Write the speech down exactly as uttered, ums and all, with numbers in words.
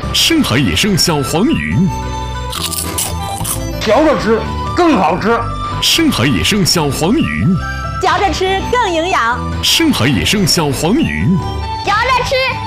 深海野生小黄鱼， 嚼着吃更好吃。 深海野生小黄鱼， 嚼着吃更营养。 深海野生小黄鱼， 嚼着吃